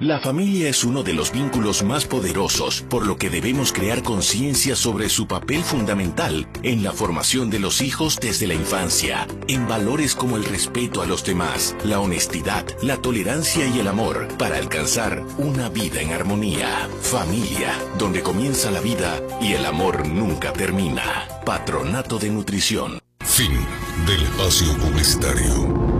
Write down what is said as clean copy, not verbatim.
La familia es uno de los vínculos más poderosos, por lo que debemos crear conciencia sobre su papel fundamental en la formación de los hijos desde la infancia, en valores como el respeto a los demás, la honestidad, la tolerancia y el amor, para alcanzar una vida en armonía. Familia, donde comienza la vida y el amor nunca termina. Patronato de Nutrición. Fin del espacio publicitario.